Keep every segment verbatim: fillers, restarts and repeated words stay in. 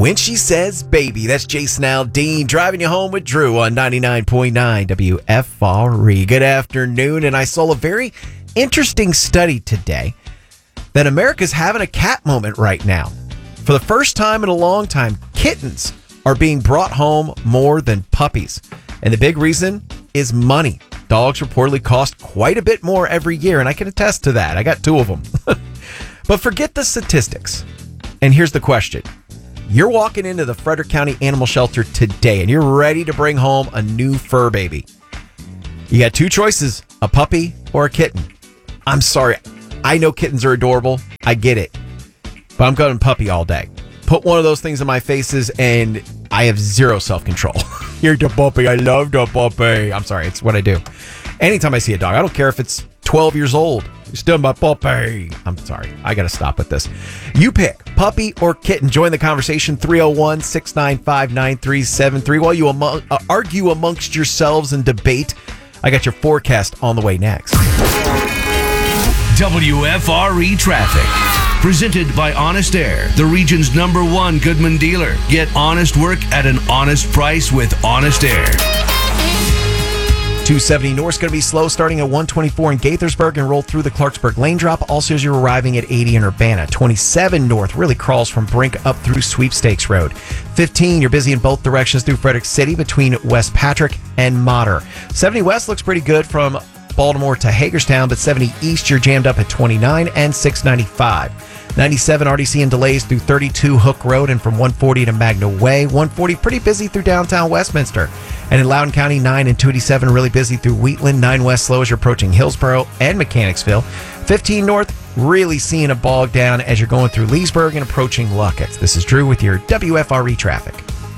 When She Says Baby. That's Jason Aldean driving you home with Drew on ninety-nine point nine W F R E. Good afternoon, and I saw a very interesting study today that America's having a cat moment right now. For the first time in a long time, kittens are being brought home more than puppies. And the big reason is money. Dogs reportedly cost quite a bit more every year, and I can attest to that. I got two of them. But forget the statistics. And here's the question. You're walking into the Frederick County Animal Shelter today, and you're ready to bring home a new fur baby. You got two choices, a puppy or a kitten. I'm sorry. I know kittens are adorable. I get it. But I'm going puppy all day. Put one of those things in my faces, and I have zero self-control. You're the puppy. I love the puppy. I'm sorry. It's what I do. Anytime I see a dog, I don't care if it's twelve years old. You're still my puppy. I'm sorry. I got to stop with this. You pick puppy or kitten. Join the conversation. three oh one, six nine five, nine three seven three. While you among, uh, argue amongst yourselves and debate, I got your forecast on the way next. W F R E Traffic. Presented by Honest Air, the region's number one Goodman dealer. Get honest work at an honest price with Honest Air. two seventy North is going to be slow starting at one twenty-four in Gaithersburg and roll through the Clarksburg lane drop. Also, as you're arriving at eighty in Urbana. twenty-seven North really crawls from Brink up through Sweepstakes Road. fifteen, you're busy in both directions through Frederick City between West Patrick and Mater. seventy West looks pretty good from Baltimore to Hagerstown, but seventy East, you're jammed up at twenty-nine and six ninety-five. ninety-seven R D C and delays through thirty-two Hook Road and from one forty to Magna Way. one forty pretty busy through downtown Westminster. And in Loudoun County, nine and two eighty-seven really busy through Wheatland. nine West slow as you're approaching Hillsborough and Mechanicsville. fifteen North really seeing a bog down as you're going through Leesburg and approaching Luckett's. This is Drew with your W F R E traffic.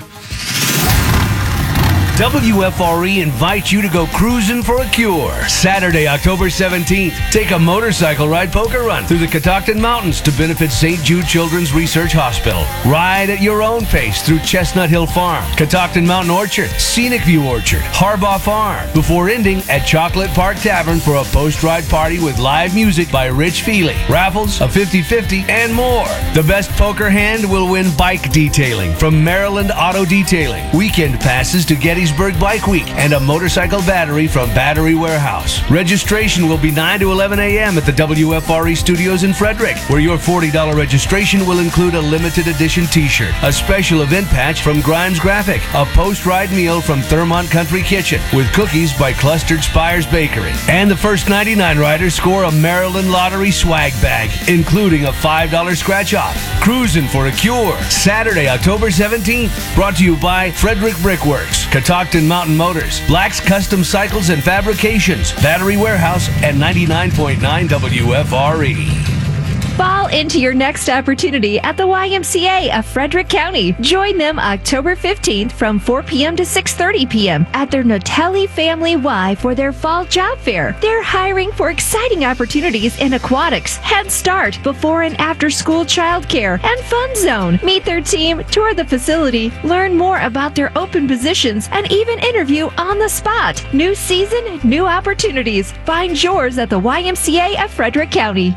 W F R E invites you to go cruising for a cure. Saturday, October seventeenth. Take a motorcycle ride poker run through the Catoctin Mountains to benefit Saint Jude Children's Research Hospital. Ride at your own pace through Chestnut Hill Farm, Catoctin Mountain Orchard, Scenic View Orchard, Harbaugh Farm, before ending at Chocolate Park Tavern for a post-ride party with live music by Rich Feely, raffles, a fifty-fifty, and more. The best poker hand will win bike detailing from Maryland Auto Detailing, weekend passes to Gettysburg Bike Week, and a motorcycle battery from Battery Warehouse. Registration will be nine to eleven a.m. at the W F R E studios in Frederick, where your forty dollars registration will include a limited edition t-shirt, a special event patch from Grimes Graphic, a post-ride meal from Thurmont Country Kitchen with cookies by Clustered Spires Bakery, and the first ninety-nine riders score a Maryland Lottery swag bag, including a five dollars scratch-off. Cruising for a cure, Saturday, October seventeenth, brought to you by Frederick Brickworks, Catoctin Mountain Motors, Black's Custom Cycles and Fabrications, Battery Warehouse, and ninety-nine point nine W F R E. Fall into your next opportunity at the Y M C A of Frederick County. Join them October fifteenth from four p.m. to six thirty p.m. at their Notelli Family Y for their fall job fair. They're hiring for exciting opportunities in aquatics, Head Start, before and after school childcare, and Fun Zone. Meet their team, tour the facility, learn more about their open positions, and even interview on the spot. New season, new opportunities. Find yours at the Y M C A of Frederick County.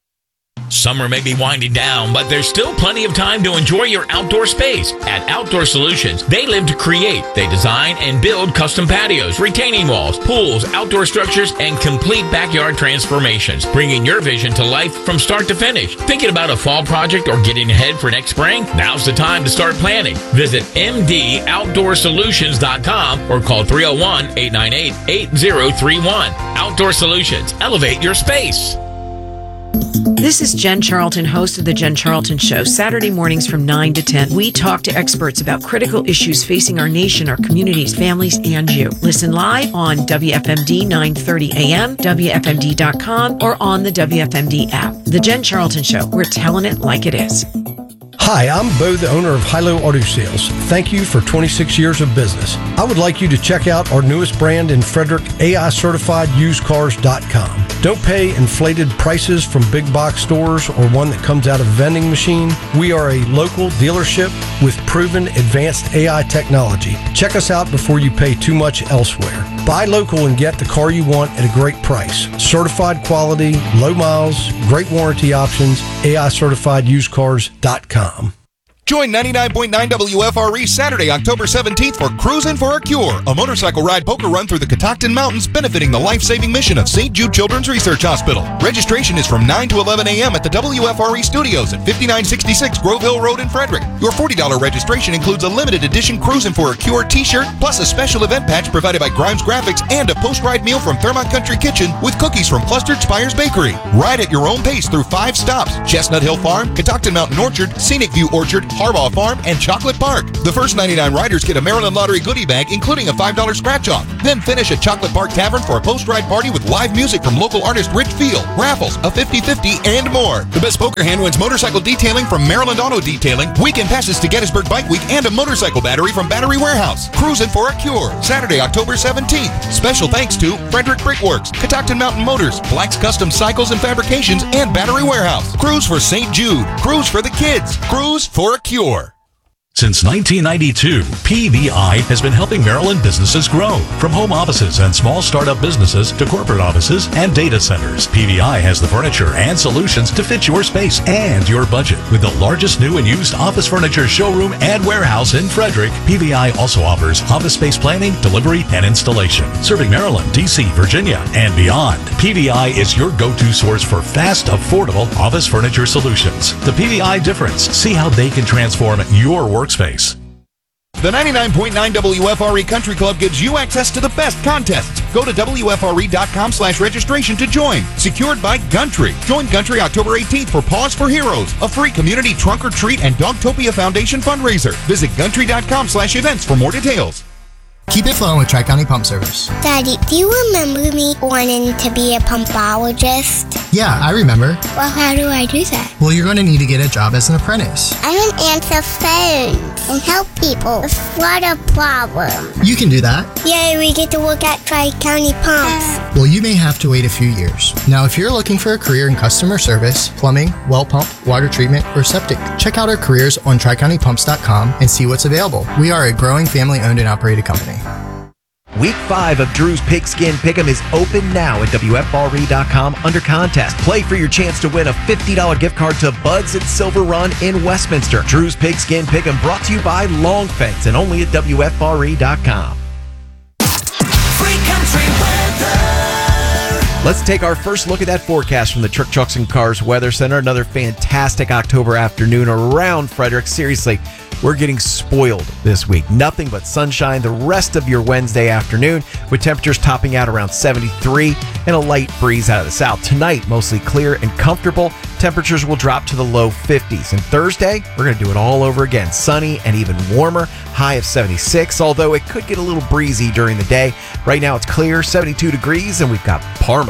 Summer may be winding down, but there's still plenty of time to enjoy your outdoor space. At Outdoor Solutions, they live to create. They design and build custom patios, retaining walls, pools, outdoor structures, and complete backyard transformations, bringing your vision to life from start to finish. Thinking about a fall project or getting ahead for next spring? Now's the time to start planning. Visit m d outdoor solutions dot com or call three oh one, eight nine eight, eight oh three one. Outdoor Solutions. Elevate your space. This is Jen Charlton, host of The Jen Charlton Show. Saturday mornings from nine to ten, we talk to experts about critical issues facing our nation, our communities, families, and you. Listen live on W F M D nine thirty a.m., W F M D dot com, or on the W F M D app. The Jen Charlton Show. We're telling it like it is. Hi, I'm Bo, the owner of Hilo Auto Sales. Thank you for twenty-six years of business. I would like you to check out our newest brand in Frederick, A I Certified Used Cars dot com. Don't pay inflated prices from big box stores or one that comes out of a vending machine. We are a local dealership with proven advanced A I technology. Check us out before you pay too much elsewhere. Buy local and get the car you want at a great price. Certified quality, low miles, great warranty options, A I Certified Used Cars dot com. Join ninety-nine point nine W F R E Saturday, October seventeenth for Cruisin' for a Cure, a motorcycle ride poker run through the Catoctin Mountains benefiting the life-saving mission of Saint Jude Children's Research Hospital. Registration is from nine to eleven a.m. at the W F R E studios at fifty-nine sixty-six Grove Hill Road in Frederick. Your forty dollars registration includes a limited edition Cruisin' for a Cure t-shirt, plus a special event patch provided by Grimes Graphics and a post-ride meal from Thermont Country Kitchen with cookies from Clustered Spires Bakery. Ride at your own pace through five stops: Chestnut Hill Farm, Catoctin Mountain Orchard, Scenic View Orchard, Harbaugh Farm, and Chocolate Park. The first ninety-nine riders get a Maryland Lottery goodie bag, including a five dollars scratch-off. Then finish at Chocolate Park Tavern for a post-ride party with live music from local artist Rich Field, raffles, a fifty fifty, and more. The best poker hand wins motorcycle detailing from Maryland Auto Detailing, weekend passes to Gettysburg Bike Week, and a motorcycle battery from Battery Warehouse. Cruisin' for a Cure, Saturday, October seventeenth. Special thanks to Frederick Brickworks, Catoctin Mountain Motors, Black's Custom Cycles and Fabrications, and Battery Warehouse. Cruise for Saint Jude. Cruise for the kids. Cruise for a Cure. Since nineteen ninety-two, P V I has been helping Maryland businesses grow. From home offices and small startup businesses to corporate offices and data centers, P V I has the furniture and solutions to fit your space and your budget. With the largest new and used office furniture showroom and warehouse in Frederick, P V I also offers office space planning, delivery, and installation. Serving Maryland, D C, Virginia, and beyond, P V I is your go-to source for fast, affordable office furniture solutions. The P V I difference. See how they can transform your workspace. The ninety-nine point nine W F R E Country Club gives you access to the best contests. Go to W F R E dot com slash registration to join. Secured by Gumtree. Join Gumtree October eighteenth for Paws for Heroes, a free community trunk or treat and Dogtopia Foundation fundraiser. Visit Gumtree dot com slash events for more details. Keep it flowing with Tri-County Pump Service. Daddy, do you remember me wanting to be a pumpologist? Yeah, I remember. Well, how do I do that? Well, you're going to need to get a job as an apprentice. I can answer phones and help people with water problems. You can do that. Yay, we get to work at Tri-County Pumps. Well, you may have to wait a few years. Now, if you're looking for a career in customer service, plumbing, well pump, water treatment, or septic, check out our careers on tri county pumps dot com and see what's available. We are a growing family-owned and operated company. Week five of Drew's Pigskin Pick'em is open now at W F R E dot com under contest. Play for your chance to win a fifty dollars gift card to Bud's at Silver Run in Westminster. Drew's Pigskin Pick'em brought to you by Long Fence and only at W F R E dot com. Free country weather. Let's take our first look at that forecast from the Truck, Trucks, and Cars Weather Center. Another fantastic October afternoon around Frederick. Seriously, we're getting spoiled this week. Nothing but sunshine the rest of your Wednesday afternoon, with temperatures topping out around seventy-three and a light breeze out of the south. Tonight, mostly clear and comfortable. Temperatures will drop to the low fifties. And Thursday, we're going to do it all over again. Sunny and even warmer. High of seventy-six, although it could get a little breezy during the day. Right now, it's clear, seventy-two degrees, and we've got Parma